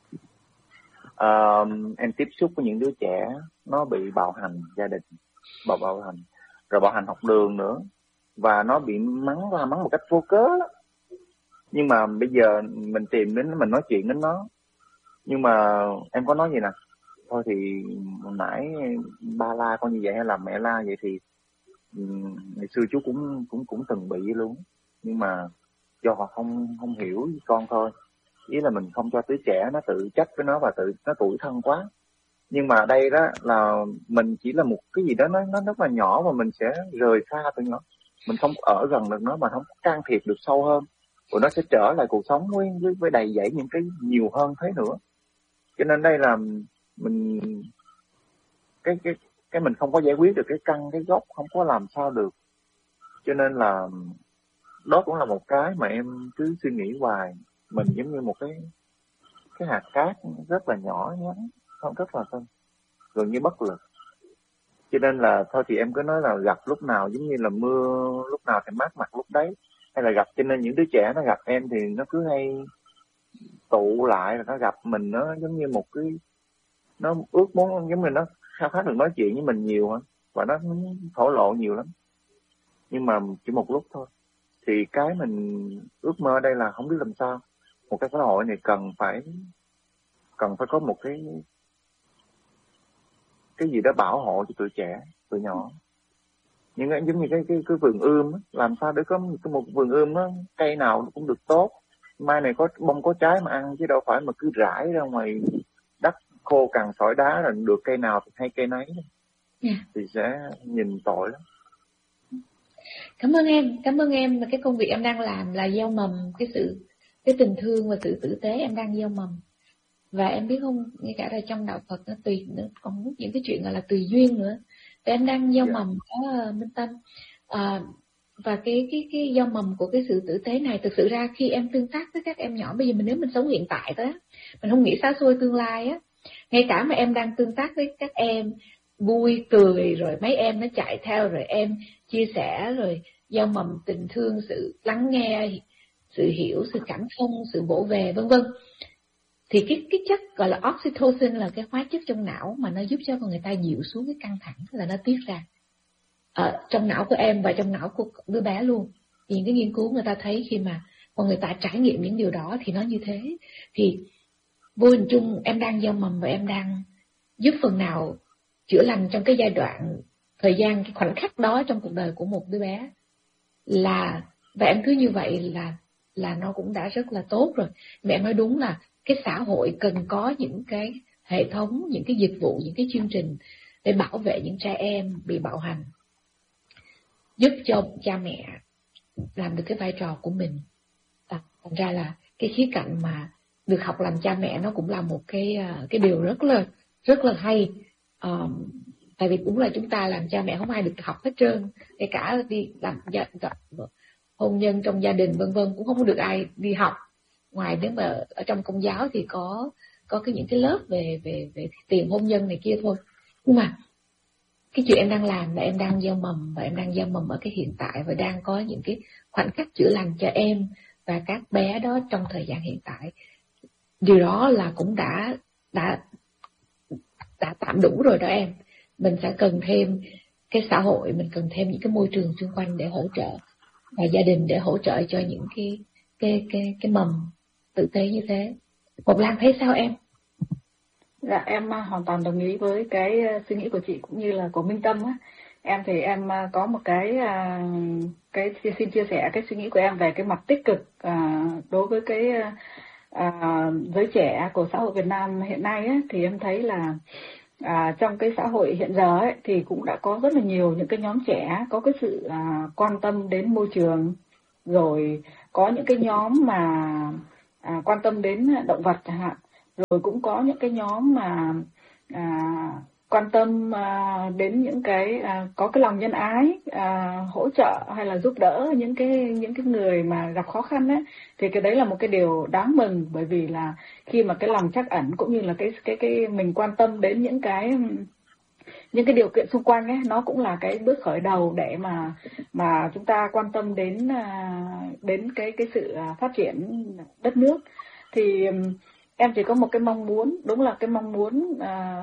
Uh, em tiếp xúc với những đứa trẻ nó bị bạo hành gia đình, bạo bạo hành, rồi bạo hành học đường nữa, và nó bị mắng la mắng một cách vô cớ. Nhưng mà bây giờ mình tìm đến, mình nói chuyện đến nó, nhưng mà em có nói gì nè, thôi thì nãy ba la con như vậy hay là mẹ la vậy thì um, ngày xưa chú cũng cũng cũng từng bị luôn, nhưng mà do họ không không hiểu con thôi. Ý là mình không cho đứa trẻ nó tự trách với nó và tự nó tủi thân quá. Nhưng mà đây đó là mình chỉ là một cái gì đó nó nó rất là nhỏ mà mình sẽ rời xa tụi nó, mình không ở gần được nó, mà không can thiệp được sâu hơn, rồi nó sẽ trở lại cuộc sống với với, với đầy dẫy những cái nhiều hơn thế nữa. Cho nên đây là mình cái cái cái mình không có giải quyết được cái căn cái gốc, không có làm sao được. Cho nên là đó cũng là một cái mà em cứ suy nghĩ hoài. Mình giống như một cái cái hạt cát rất là nhỏ nhắn, không, rất là thân, gần như bất lực. Cho nên là thôi thì em cứ nói là gặp lúc nào giống như là mưa lúc nào thì mát mặt lúc đấy, hay là gặp, cho nên những đứa trẻ nó gặp em thì nó cứ hay tụ lại, là nó gặp mình nó giống như một cái, nó ước muốn giống như nó khao khát được nói chuyện với mình nhiều hơn, và nó thổ lộ nhiều lắm. Nhưng mà chỉ một lúc thôi. Thì cái mình ước mơ đây là không biết làm sao một cái xã hội này cần phải cần phải có một cái cái gì đó bảo hộ cho tụi trẻ, tụi nhỏ. Nhưng cái giống như cái cái cái vườn ươm á, làm sao để có một, một vườn ươm nó cây nào cũng được tốt, mai này có bông có trái mà ăn, chứ đâu phải mà cứ rải ra ngoài đất khô cằn sỏi đá rồi được cây nào thì hay cây nấy, yeah. Thì sẽ nhìn tội lắm. Cảm ơn em, cảm ơn em. Và cái công việc em đang làm là gieo mầm cái sự cái tình thương và sự tử tế, em đang gieo mầm. Và em biết không, ngay cả là trong đạo Phật nó tùy nữa, còn những cái chuyện gọi là tùy duyên nữa. Thì em đang gieo yeah. mầm có Minh Tâm. À, và cái cái cái gieo mầm của cái sự tử tế này, thực sự ra khi em tương tác với các em nhỏ, bây giờ mình nếu mình sống hiện tại đó, mình không nghĩ xa xôi tương lai á, ngay cả mà em đang tương tác với các em, vui cười rồi mấy em nó chạy theo rồi em chia sẻ rồi gieo mầm tình thương, sự lắng nghe, sự hiểu, sự cảm thông, sự vỗ về vân vân, thì cái cái chất gọi là oxytocin là cái hóa chất trong não mà nó giúp cho con người ta dịu xuống cái căng thẳng, là nó tiết ra ở trong não của em và trong não của đứa bé luôn. Thì những cái nghiên cứu người ta thấy khi mà con người ta trải nghiệm những điều đó thì nó như thế. Thì vô hình chung em đang gieo mầm và em đang giúp phần nào chữa lành trong cái giai đoạn thời gian, cái khoảnh khắc đó trong cuộc đời của một đứa bé. Là và em cứ như vậy là là nó cũng đã rất là tốt rồi. Mẹ nói đúng là cái xã hội cần có những cái hệ thống, những cái dịch vụ, những cái chương trình để bảo vệ những trẻ em bị bạo hành, giúp cho cha mẹ làm được cái vai trò của mình. Thành ra là cái khía cạnh mà được học làm cha mẹ nó cũng là một cái cái điều rất là rất là hay. Um, tại vì cũng là chúng ta làm cha mẹ không ai được học hết trơn, kể cả đi làm gia, hôn nhân trong gia đình vân vân cũng không có được ai đi học, ngoài nếu mà ở trong công giáo thì có có cái những cái lớp về về về tiền hôn nhân này kia thôi. Nhưng mà cái chuyện em đang làm là em đang gieo mầm, và em đang gieo mầm ở cái hiện tại, và đang có những cái khoảnh khắc chữa lành cho em và các bé đó trong thời gian hiện tại. Điều đó là cũng đã đã đã tạm đủ rồi đó em. Mình sẽ cần thêm cái xã hội, mình cần thêm những cái môi trường xung quanh để hỗ trợ, và gia đình để hỗ trợ cho những cái cái cái cái mầm tử tế như thế. Một Lan thấy sao em? Dạ em hoàn toàn đồng ý với cái suy nghĩ của chị cũng như là của Minh Tâm á. Em thì em có một cái cái xin chia sẻ cái suy nghĩ của em về cái mặt tích cực đối với cái giới trẻ của xã hội Việt Nam hiện nay á, thì em thấy là À, trong cái xã hội hiện giờ ấy, thì cũng đã có rất là nhiều những cái nhóm trẻ có cái sự à, quan tâm đến môi trường, rồi có những cái nhóm mà à, quan tâm đến động vật chẳng hạn, rồi cũng có những cái nhóm mà à, quan tâm à, đến những cái à, có cái lòng nhân ái, à, hỗ trợ hay là giúp đỡ những cái những cái người mà gặp khó khăn ấy, thì cái đấy là một cái điều đáng mừng, bởi vì là khi mà cái lòng trắc ẩn cũng như là cái cái cái mình quan tâm đến những cái những cái điều kiện xung quanh ấy, nó cũng là cái bước khởi đầu để mà mà chúng ta quan tâm đến đến cái cái sự phát triển đất nước. Thì em chỉ có một cái mong muốn, đúng là cái mong muốn à,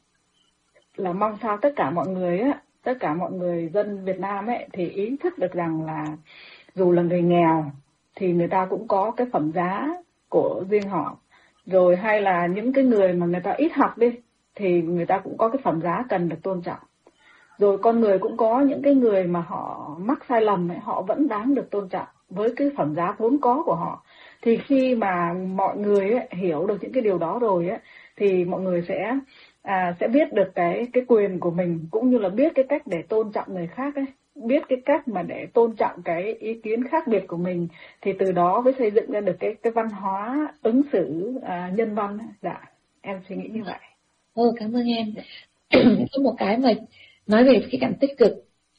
là mong sao tất cả mọi người á, tất cả mọi người dân Việt Nam ấy thì ý thức được rằng là dù là người nghèo thì người ta cũng có cái phẩm giá của riêng họ, rồi hay là những cái người mà người ta ít học đi thì người ta cũng có cái phẩm giá cần được tôn trọng. Rồi con người cũng có những cái người mà họ mắc sai lầm ấy, họ vẫn đáng được tôn trọng với cái phẩm giá vốn có của họ. Thì khi mà mọi người ấy, hiểu được những cái điều đó rồi ấy, thì mọi người sẽ à, sẽ biết được cái cái quyền của mình, cũng như là biết cái cách để tôn trọng người khác ấy, biết cái cách mà để tôn trọng cái ý kiến khác biệt của mình, thì từ đó mới xây dựng ra được cái cái văn hóa ứng xử à, nhân văn. Dạ, em suy nghĩ như vậy. Ừ, cảm ơn em. Có một cái mà nói về cái cạnh tích cực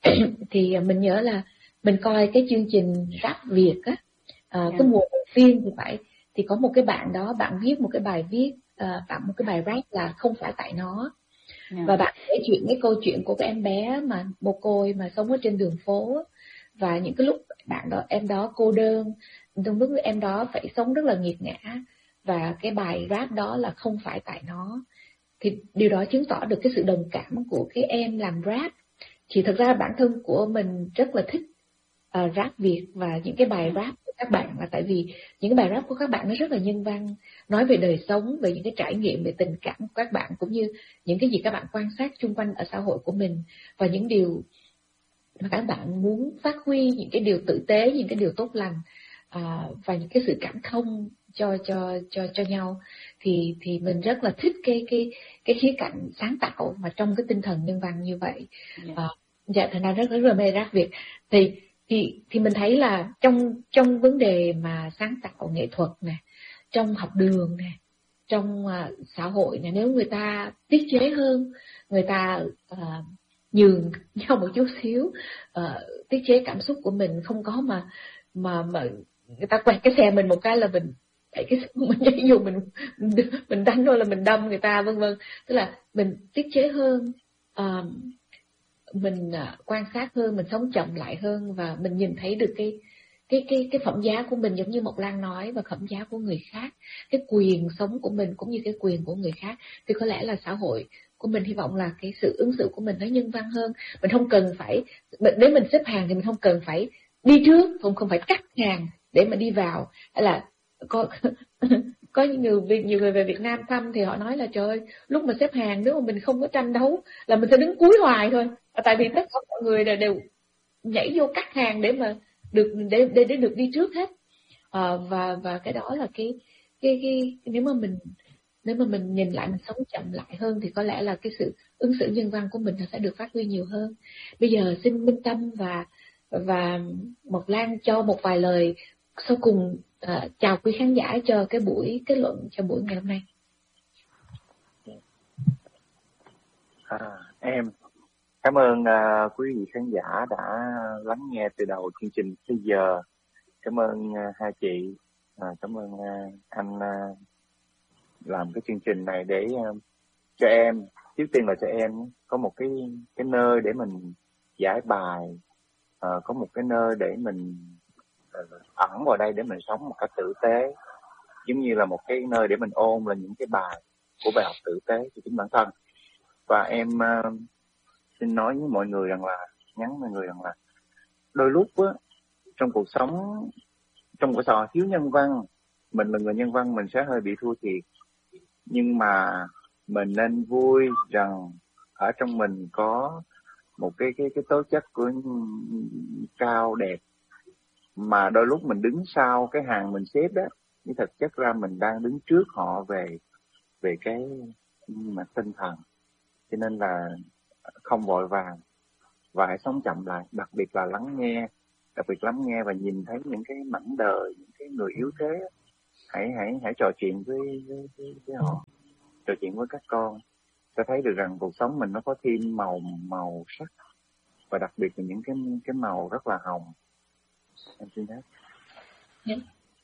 thì mình nhớ là mình coi cái chương trình Rap Việt á, à, yeah. cái mùa đầu tiên thì phải thì có một cái bạn đó, bạn viết một cái bài viết, à, bạn một cái bài rap là không phải tại nó, yeah. và bạn kể chuyện cái câu chuyện của cái em bé mà mồ côi mà sống ở trên đường phố, và những cái lúc bạn đó em đó cô đơn, trong lúc em đó phải sống rất là nghiệt ngã, và cái bài rap đó là không phải tại nó. Thì điều đó chứng tỏ được cái sự đồng cảm của cái em làm rap. Thì thật ra bản thân của mình rất là thích uh, rap Việt và những cái bài rap của các bạn, là tại vì những cái bài rap của các bạn nó rất là nhân văn, nói về đời sống, về những cái trải nghiệm, về tình cảm của các bạn, cũng như những cái gì các bạn quan sát xung quanh ở xã hội của mình, và những điều mà các bạn muốn phát huy, những cái điều tử tế, những cái điều tốt lành, uh, và những cái sự cảm thông cho cho cho cho nhau. Thì thì mình rất là thích cái cái cái khía cạnh sáng tạo mà trong cái tinh thần nhân văn như vậy. Yeah. À, dạ, thành ra rất rất là mê rap Việt. Thì thì thì mình thấy là trong trong vấn đề mà sáng tạo nghệ thuật nè, trong học đường nè, trong uh, xã hội nè, nếu người ta tiết chế hơn, người ta uh, nhường nhau một chút xíu, uh, tiết chế cảm xúc của mình, không có mà mà mà người ta quẹt cái xe mình một cái là mình cái mình nhảy dù mình mình đánh thôi là mình đâm người ta, vân vân. Tức là mình tiết chế hơn, uh, mình uh, quan sát hơn, mình sống chậm lại hơn, và mình nhìn thấy được cái cái cái cái phẩm giá của mình, giống như Mộc Lan nói, và phẩm giá của người khác, cái quyền sống của mình cũng như cái quyền của người khác. Thì có lẽ là xã hội của mình hy vọng là cái sự ứng xử của mình nó nhân văn hơn. Mình không cần phải, nếu mình xếp hàng thì mình không cần phải đi trước, không không phải cắt hàng để mà đi vào. Hay là có có những người nhiều người về Việt Nam thăm thì họ nói là trời ơi, lúc mà xếp hàng nếu mà mình không có tranh đấu là mình sẽ đứng cuối hoài thôi, tại vì tất cả mọi người là đều nhảy vô cắt hàng để mà được để để, để được đi trước hết. À, và và cái đó là cái cái cái nếu mà mình nếu mà mình nhìn lại, mình sống chậm lại hơn, thì có lẽ là cái sự ứng xử nhân văn của mình nó sẽ được phát huy nhiều hơn. Bây giờ xin Minh Tâm và và Mộc Lan cho một vài lời sau cùng, uh, chào quý khán giả cho cái buổi kết luận cho buổi ngày hôm nay. À, em cảm ơn uh, quý vị khán giả đã lắng nghe từ đầu chương trình tới giờ. Cảm ơn uh, hai chị, uh, cảm ơn uh, anh uh, làm cái chương trình này để uh, cho em, trước tiên là cho em có một cái cái nơi để mình giải bài, uh, có một cái nơi để mình ẩn vào đây để mình sống một cách tử tế, giống như là một cái nơi để mình ôn là những cái bài của bài học tử tế cho chính bản thân. Và em uh, xin nói với mọi người rằng là, nhắn mọi người rằng là đôi lúc á, trong cuộc sống, trong cuộc sống thiếu nhân văn, mình là người nhân văn mình sẽ hơi bị thua thiệt, nhưng mà mình nên vui rằng ở trong mình có một cái cái cái tố chất của cao đẹp, mà đôi lúc mình đứng sau cái hàng mình xếp đó, nhưng thực chất ra mình đang đứng trước họ về về cái mặt tinh thần. Cho nên là không vội vàng và hãy sống chậm lại, đặc biệt là lắng nghe đặc biệt lắng nghe và nhìn thấy những cái mảnh đời, những cái người yếu thế. Hãy hãy hãy trò chuyện với, với, với, với họ, trò chuyện với các con, ta thấy được rằng cuộc sống mình nó có thêm màu màu sắc, và đặc biệt là những cái cái màu rất là hồng. Em xin hết. Yeah.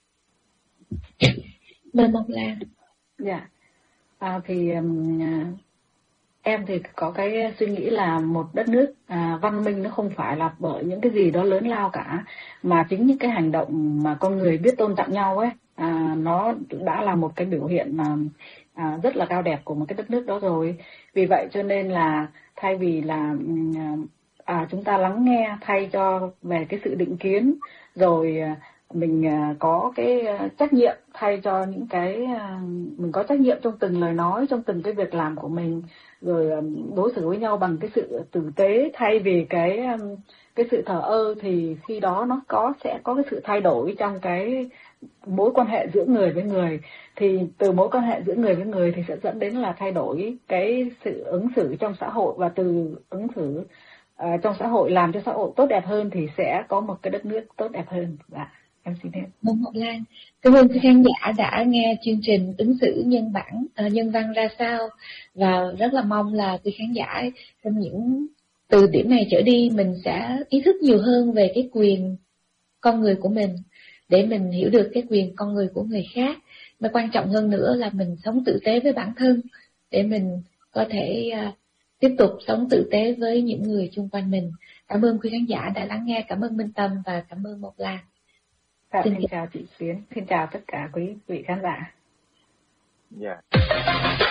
Bên Mộc Lan. Dạ. À, thì um, em thì có cái suy nghĩ là một đất nước à, văn minh nó không phải là bởi những cái gì đó lớn lao cả, mà chính những cái hành động mà con người biết tôn trọng nhau ấy, à, nó đã là một cái biểu hiện mà à, rất là cao đẹp của một cái đất nước đó rồi. Vì vậy cho nên là thay vì là à, chúng ta lắng nghe thay cho về cái sự định kiến, rồi mình có cái trách nhiệm thay cho những cái mình có trách nhiệm trong từng lời nói, trong từng cái việc làm của mình, rồi đối xử với nhau bằng cái sự tử tế thay vì cái cái sự thờ ơ, thì khi đó nó có sẽ có cái sự thay đổi trong cái mối quan hệ giữa người với người. Thì từ mối quan hệ giữa người với người thì sẽ dẫn đến là thay đổi cái sự ứng xử trong xã hội, và từ ứng xử uh, trong xã hội làm cho xã hội tốt đẹp hơn thì sẽ có một cái đất nước tốt đẹp hơn. Dạ, em xin hết. Mông Ngọc Lan, cảm ơn quý khán giả đã nghe chương trình ứng xử nhân bản uh, nhân văn ra sao, và rất là mong là quý khán giả trong những từ điểm này trở đi mình sẽ ý thức nhiều hơn về cái quyền con người của mình, để mình hiểu được cái quyền con người của người khác. Mà quan trọng hơn nữa là mình sống tử tế với bản thân, để mình có thể uh, tiếp tục sống tử tế với những người xung quanh mình. Cảm ơn quý khán giả đã lắng nghe, cảm ơn Minh Tâm và cảm ơn Mộc Lan. Dạ, xin chào chị Xuyến, xin chào tất cả quý vị khán giả. Dạ. Yeah.